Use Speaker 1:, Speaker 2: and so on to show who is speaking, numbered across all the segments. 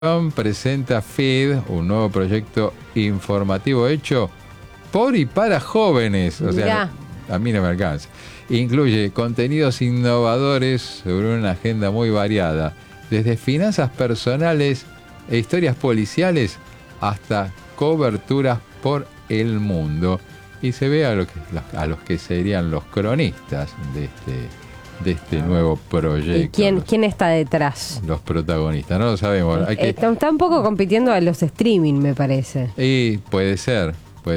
Speaker 1: presenta FID, un nuevo proyecto informativo hecho por y para jóvenes. O sea, a mí no me alcanza. Incluye contenidos innovadores sobre una agenda muy variada, desde finanzas personales e historias policiales hasta coberturas por el mundo. Y se ve a los que serían los cronistas de este nuevo proyecto.
Speaker 2: ¿Y quién está detrás?
Speaker 1: Los protagonistas, no lo sabemos.
Speaker 2: Está un poco compitiendo a los streaming, me parece.
Speaker 1: Y puede ser.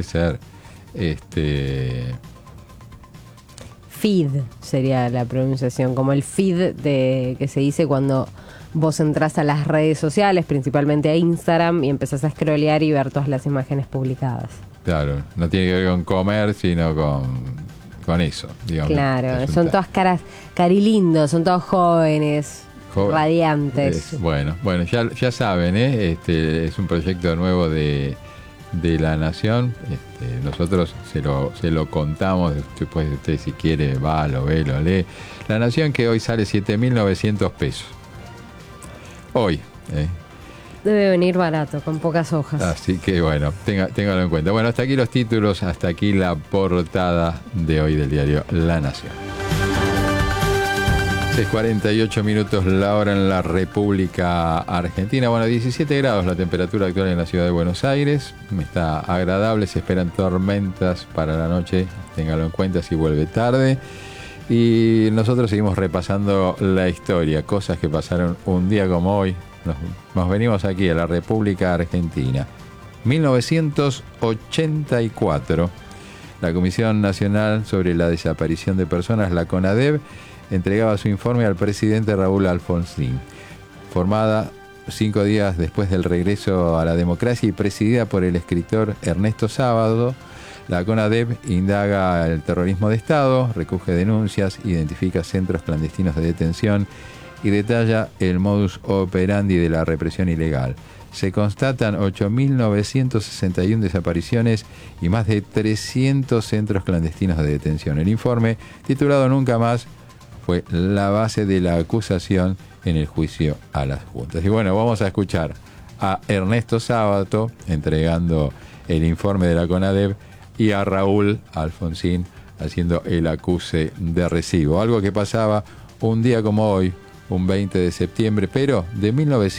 Speaker 2: Feed sería la pronunciación, como el feed que se dice cuando vos entrás a las redes sociales, principalmente a Instagram, y empezás a scrollear y ver todas las imágenes publicadas.
Speaker 1: Claro, no tiene que ver con comer, sino con eso, digamos.
Speaker 2: Claro, son todas carilindos, son todos jóvenes, radiantes.
Speaker 1: Bueno, ya saben, es un proyecto nuevo de La Nación. Nosotros se lo contamos, después usted si quiere lo ve, lo lee. La Nación, que hoy sale 7.900 pesos. Hoy.
Speaker 2: Debe venir barato, con pocas hojas.
Speaker 1: Así que bueno, téngalo en cuenta. Bueno, hasta aquí los títulos, hasta aquí la portada de hoy del diario La Nación. 6:48 minutos la hora en la República Argentina. Bueno, 17 grados la temperatura actual en la ciudad de Buenos Aires. Está agradable, se esperan tormentas para la noche. Téngalo en cuenta si vuelve tarde. Y nosotros seguimos repasando la historia, cosas que pasaron un día como hoy. Nos venimos aquí a la República Argentina. 1984. La Comisión Nacional sobre la Desaparición de Personas, la CONADEP, entregaba su informe al presidente Raúl Alfonsín. Formada 5 días después del regreso a la democracia y presidida por el escritor Ernesto Sábato, la CONADEP indaga el terrorismo de Estado, recoge denuncias, identifica centros clandestinos de detención y detalla el modus operandi de la represión ilegal. Se constatan 8.961 desapariciones y más de 300 centros clandestinos de detención. El informe, titulado Nunca Más, fue la base de la acusación en el juicio a las juntas. Y bueno, vamos a escuchar a Ernesto Sábato entregando el informe de la CONADEP y a Raúl Alfonsín haciendo el acuse de recibo. Algo que pasaba un día como hoy, un 20 de septiembre, pero de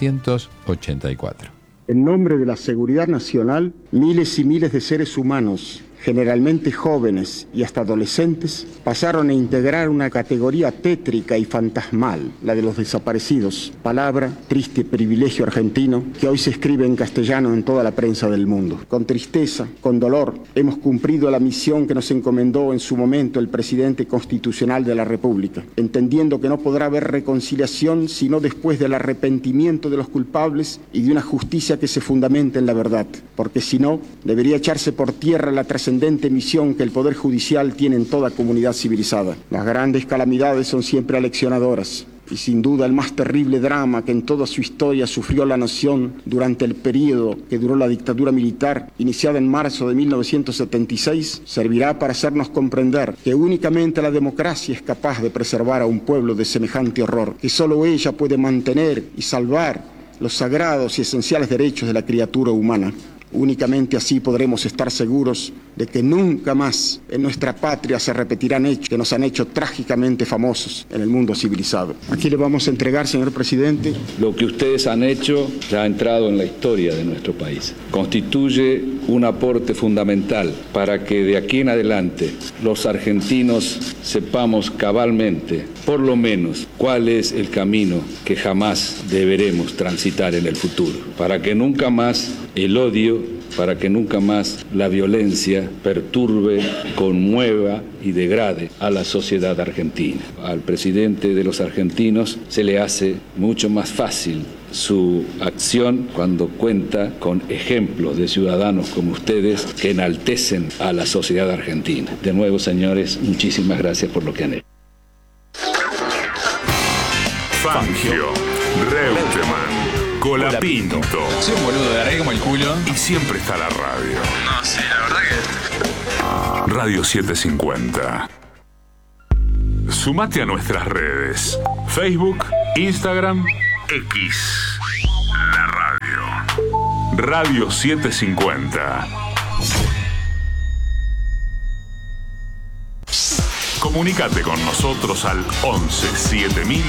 Speaker 1: 1984.
Speaker 3: En nombre de la seguridad nacional, miles y miles de seres humanos, generalmente jóvenes y hasta adolescentes, pasaron a integrar una categoría tétrica y fantasmal, la de los desaparecidos, palabra, triste privilegio argentino, que hoy se escribe en castellano en toda la prensa del mundo. Con tristeza, con dolor, hemos cumplido la misión que nos encomendó en su momento el presidente constitucional de la República, entendiendo que no podrá haber reconciliación sino después del arrepentimiento de los culpables y de una justicia que se fundamente en la verdad, porque si no, debería echarse por tierra la trascendencia misión que el Poder Judicial tiene en toda comunidad civilizada. Las grandes calamidades son siempre aleccionadoras y sin duda el más terrible drama que en toda su historia sufrió la nación durante el periodo que duró la dictadura militar, iniciada en marzo de 1976, servirá para hacernos comprender que únicamente la democracia es capaz de preservar a un pueblo de semejante horror, que solo ella puede mantener y salvar los sagrados y esenciales derechos de la criatura humana. Únicamente así podremos estar seguros de que nunca más en nuestra patria se repetirán hechos que nos han hecho trágicamente famosos en el mundo civilizado. Aquí le vamos a entregar, señor presidente.
Speaker 4: Lo que ustedes han hecho ya ha entrado en la historia de nuestro país. Constituye un aporte fundamental para que de aquí en adelante los argentinos sepamos cabalmente, por lo menos, cuál es el camino que jamás deberemos transitar en el futuro, para que nunca más el odio, para que nunca más la violencia perturbe, conmueva y degrade a la sociedad argentina. Al presidente de los argentinos se le hace mucho más fácil su acción cuando cuenta con ejemplos de ciudadanos como ustedes que enaltecen a la sociedad argentina. De nuevo, señores, muchísimas gracias por lo que han hecho.
Speaker 5: Fangio, Reutemann, Colapinto.
Speaker 6: Soy un boludo de como el culo.
Speaker 5: Y siempre está la radio.
Speaker 6: No, sí, la verdad que...
Speaker 5: Radio 750. Sumate a nuestras redes. Facebook, Instagram, X. La radio. Radio 750. Comunícate con nosotros al 11 7000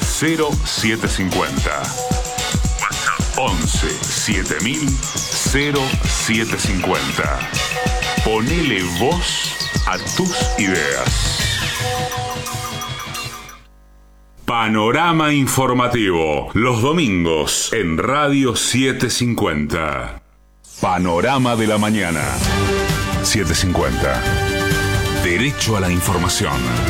Speaker 5: 0750. 11 7000 0750. Ponele voz a tus ideas. Panorama informativo, los domingos en Radio 750. Panorama de la mañana. 750. Derecho a la información.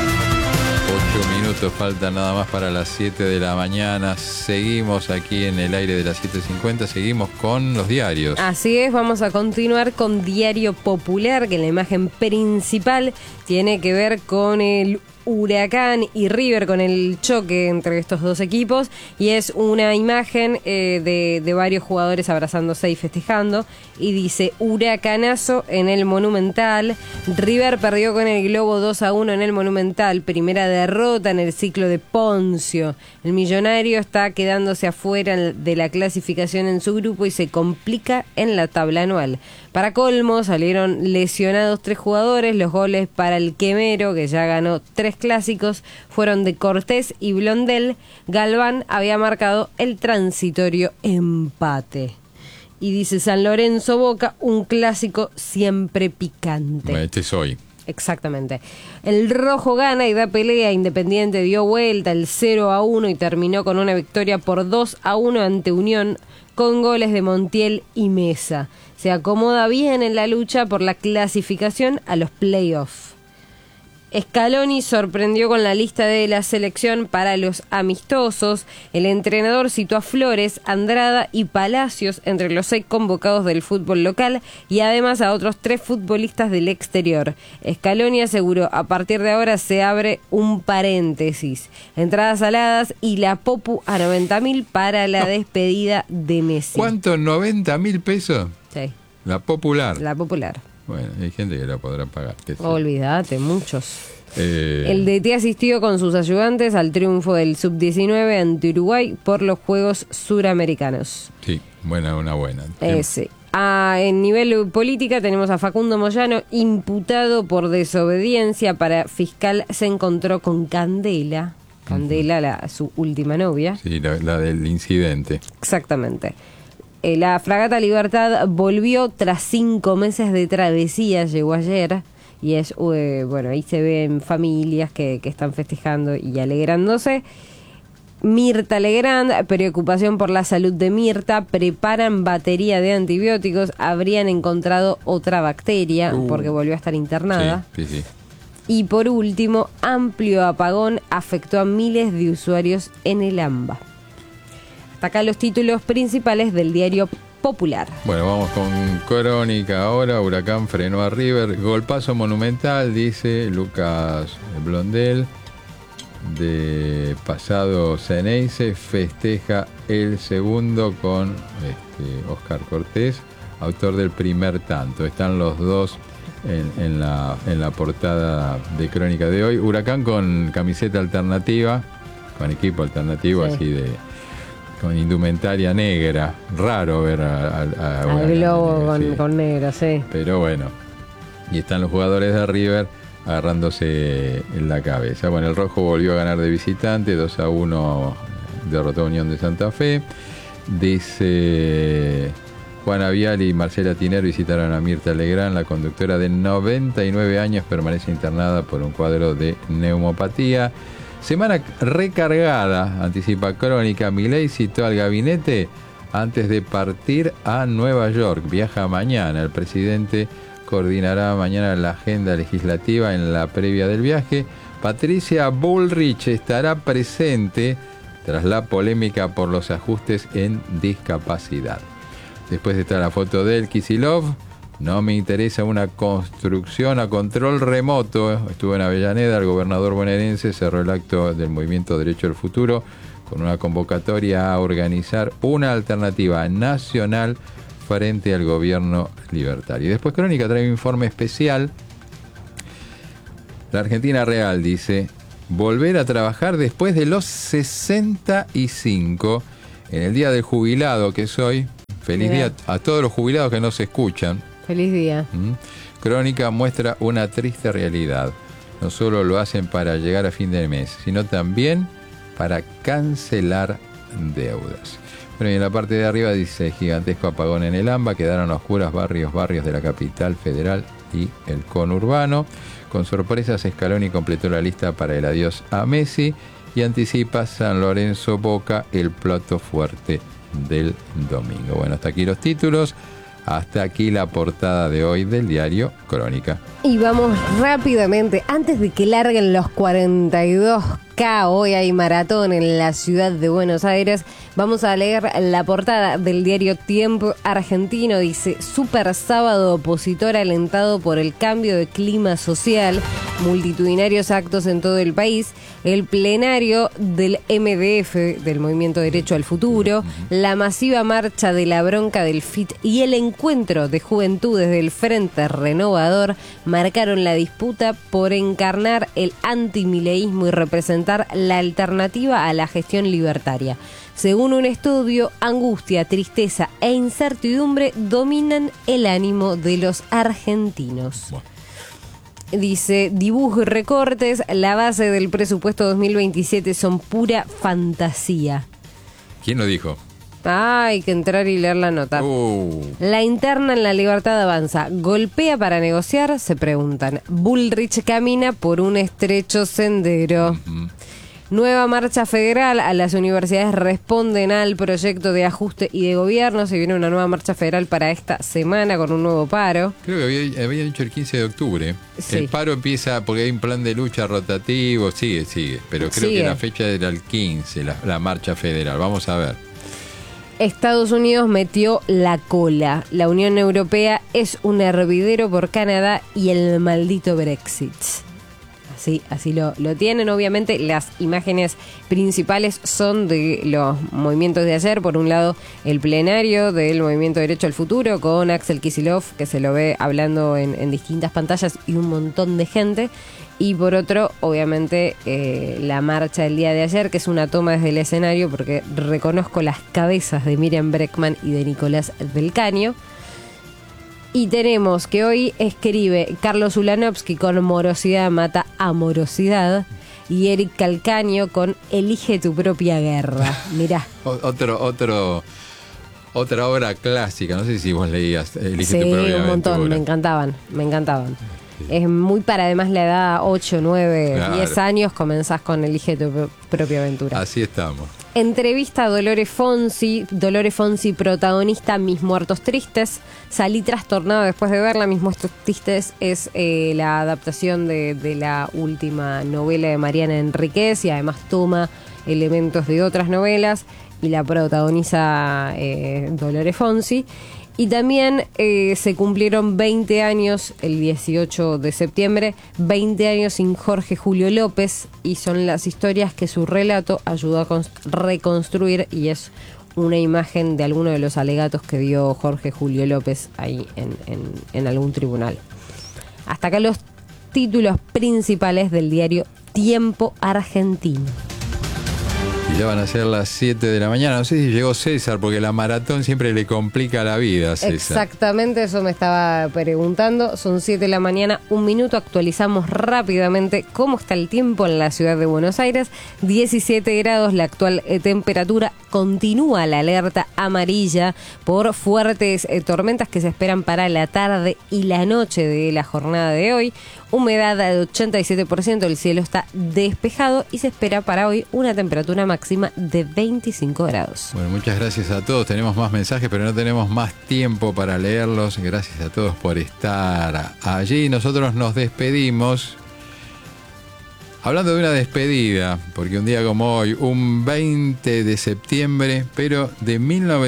Speaker 1: 8 minutos faltan nada más para las 7 de la mañana. Seguimos aquí en el aire de las 7:50. Seguimos con los diarios.
Speaker 2: Así es, vamos a continuar con Diario Popular, que la imagen principal tiene que ver con el Huracán y River, con el choque entre estos dos equipos, y es una imagen de varios jugadores abrazándose y festejando, y dice: huracanazo en el Monumental. River perdió con el Globo 2-1 en el Monumental, primera derrota en el ciclo de Poncio. El millonario está quedándose afuera de la clasificación en su grupo y se complica en la tabla anual. Para colmo, salieron lesionados 3 jugadores. Los goles para el Quemero, que ya ganó 3 clásicos, fueron de Cortés y Blondel. Galván había marcado el transitorio empate. Y dice: San Lorenzo Boca, un clásico siempre picante.
Speaker 1: Este es hoy.
Speaker 2: Exactamente. El rojo gana y da pelea. Independiente dio vuelta el 0-1 y terminó con una victoria por 2-1 ante Unión, con goles de Montiel y Mesa. Se acomoda bien en la lucha por la clasificación a los playoffs. Scaloni sorprendió con la lista de la selección para los amistosos. El entrenador citó a Flores, Andrada y Palacios entre los 6 convocados del fútbol local, y además a otros 3 futbolistas del exterior. Scaloni aseguró: a partir de ahora se abre un paréntesis. Entradas saladas y la Popu a 90.000 para la despedida de Messi.
Speaker 1: ¿Cuánto? ¿90.000 pesos?
Speaker 2: Sí.
Speaker 1: La Popular.
Speaker 2: La Popular.
Speaker 1: Bueno, hay gente que la podrá pagar.
Speaker 2: Olvídate, muchos. El DT asistió con sus ayudantes al triunfo del Sub-19 ante Uruguay por los Juegos Suramericanos.
Speaker 1: Sí, una buena.
Speaker 2: Sí. En nivel política tenemos a Facundo Moyano, imputado por desobediencia. Para fiscal se encontró con Candela. Candela, su última novia.
Speaker 1: Sí, la del incidente.
Speaker 2: Exactamente. La fragata Libertad volvió tras 5 meses de travesía, llegó ayer, y es, ahí se ven familias que están festejando y alegrándose. Mirta Legrand, preocupación por la salud de Mirta, preparan batería de antibióticos, habrían encontrado otra bacteria porque volvió a estar internada.
Speaker 1: Sí.
Speaker 2: Y por último, amplio apagón afectó a miles de usuarios en el AMBA. Hasta acá los títulos principales del Diario Popular.
Speaker 1: Bueno, vamos con Crónica ahora. Huracán frenó a River. Golpazo monumental, dice Lucas Blondel. De pasado Ceneice festeja el segundo con Oscar Cortés, autor del primer tanto. Están los dos en la portada de Crónica de hoy. Huracán con camiseta alternativa, con equipo alternativo, sí, así con indumentaria negra. Raro ver
Speaker 2: al Globo con negro, sí.
Speaker 1: Pero bueno, y están los jugadores de River agarrándose en la cabeza. Bueno, el rojo volvió a ganar de visitante, 2-1 derrotó a Unión de Santa Fe. Dice: Juana Vial y Marcela Tiner visitaron a Mirta Legrand. La conductora de 99 años permanece internada por un cuadro de neumopatía. Semana recargada, anticipa Crónica. Milei citó al gabinete antes de partir a Nueva York. Viaja mañana. El presidente coordinará mañana la agenda legislativa en la previa del viaje. Patricia Bullrich estará presente tras la polémica por los ajustes en discapacidad. Después está la foto de él, Kicillof. No me interesa una construcción a control remoto. Estuvo en Avellaneda. El gobernador bonaerense cerró el acto del Movimiento Derecho al Futuro con una convocatoria a organizar una alternativa nacional frente al gobierno libertario. Y después Crónica trae un informe especial. La Argentina Real dice: volver a trabajar después de los 65, en el Día del Jubilado, que es hoy. Feliz
Speaker 2: Mirá.
Speaker 1: día a todos los jubilados que no se escuchan.
Speaker 2: Feliz día.
Speaker 1: Crónica muestra una triste realidad. No solo lo hacen para llegar a fin de mes, sino también para cancelar deudas. Bueno, y en la parte de arriba dice: gigantesco apagón en el AMBA, quedaron a oscuras barrios de la capital federal y el conurbano. Con sorpresas, Scaloni completó la lista para el adiós a Messi y anticipa San Lorenzo Boca, el plato fuerte del domingo. Bueno, hasta aquí los títulos, hasta aquí la portada de hoy del diario Crónica.
Speaker 2: Y vamos rápidamente, antes de que larguen los 42K, hoy hay maratón en la ciudad de Buenos Aires, vamos a leer la portada del diario Tiempo argentino. Dice: Super sábado opositor alentado por el cambio de clima social, multitudinarios actos en todo el país, el plenario del MDF, del Movimiento Derecho al Futuro, la masiva marcha de la bronca del FIT y el encuentro de juventudes del Frente Renovador marcaron la disputa por encarnar el antimileísmo y representar la alternativa a la gestión libertaria. Según un estudio, angustia, tristeza e incertidumbre dominan el ánimo de los argentinos. Dice: dibujo y recortes, la base del presupuesto 2027 son pura fantasía.
Speaker 1: ¿Quién lo dijo?
Speaker 2: Hay que entrar y leer la nota. La interna en la Libertad avanza. ¿Golpea para negociar? Se preguntan. Bullrich camina por un estrecho sendero. Nueva marcha federal. A las universidades responden al proyecto de ajuste y de gobierno. Se viene una nueva marcha federal para esta semana con un nuevo paro.
Speaker 1: Creo que había dicho el 15 de octubre.
Speaker 2: Sí.
Speaker 1: El paro empieza porque hay un plan de lucha rotativo. Sigue. Pero creo
Speaker 2: Sigue.
Speaker 1: que la fecha era el 15, la marcha federal. Vamos a ver.
Speaker 2: Estados Unidos metió la cola. La Unión Europea es un hervidero por Canadá y el maldito Brexit. Así lo tienen. Obviamente las imágenes principales son de los movimientos de ayer. Por un lado, el plenario del Movimiento Derecho al Futuro con Axel Kicillof, que se lo ve hablando en distintas pantallas, y un montón de gente. Y por otro, obviamente, la marcha del día de ayer, que es una toma desde el escenario, porque reconozco las cabezas de Miriam Bregman y de Nicolás del Caño. Y tenemos que hoy escribe Carlos Ulanovsky con Morosidad mata amorosidad, y Eric Calcaño con Elige tu propia guerra. Mirá.
Speaker 1: Otra obra clásica. No sé si vos leías Elige
Speaker 2: Sí,
Speaker 1: tu propia
Speaker 2: un montón,
Speaker 1: aventura.
Speaker 2: me encantaban. Es muy para, además, la edad 8, 9,
Speaker 1: Claro.
Speaker 2: 10 años, comenzás con Elige tu propia aventura.
Speaker 1: Así estamos.
Speaker 2: Entrevista a Dolores Fonsi, protagonista Mis Muertos Tristes. Salí trastornado después de verla. Mis Muertos Tristes es la adaptación de la última novela de Mariana Enríquez, y además toma elementos de otras novelas, y la protagoniza Dolores Fonsi. Y también se cumplieron 20 años, el 18 de septiembre, 20 años sin Jorge Julio López, y son las historias que su relato ayudó a reconstruir, y es una imagen de alguno de los alegatos que dio Jorge Julio López ahí en algún tribunal. Hasta acá los títulos principales del diario Tiempo argentino.
Speaker 1: Y ya van a ser las 7 de la mañana. No sé si llegó César, porque la maratón siempre le complica la vida a César.
Speaker 2: Exactamente, eso me estaba preguntando. Son 7 de la mañana, 1 minuto. Actualizamos rápidamente cómo está el tiempo en la ciudad de Buenos Aires. 17 grados la actual temperatura. Continúa la alerta amarilla por fuertes tormentas que se esperan para la tarde y la noche de la jornada de hoy. Humedad de 87%, el cielo está despejado y se espera para hoy una temperatura máxima de 25 grados.
Speaker 1: Bueno, muchas gracias a todos. Tenemos más mensajes, pero no tenemos más tiempo para leerlos. Gracias a todos por estar allí. Nosotros nos despedimos. Hablando de una despedida, porque un día como hoy, un 20 de septiembre, pero de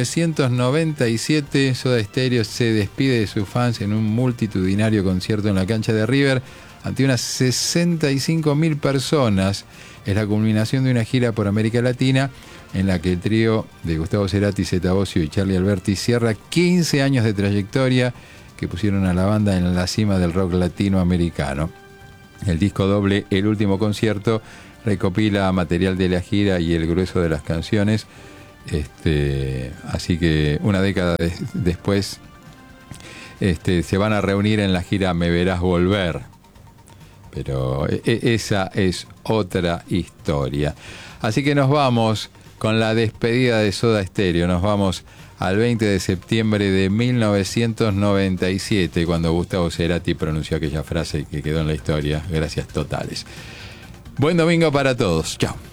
Speaker 1: 1997, Soda Stereo se despide de sus fans en un multitudinario concierto en la cancha de River ante unas 65.000 personas. Es la culminación de una gira por América Latina en la que el trío de Gustavo Cerati, Zeta Bosio y Charly Alberti cierra 15 años de trayectoria que pusieron a la banda en la cima del rock latinoamericano. El disco doble El Último Concierto recopila material de la gira y el grueso de las canciones Así que una década después se van a reunir en la gira Me Verás Volver. Pero esa es otra historia. Así que nos vamos con la despedida de Soda Stereo. Nos vamos al 20 de septiembre de 1997, cuando Gustavo Cerati pronunció aquella frase que quedó en la historia. Gracias totales. Buen domingo para todos. Chao.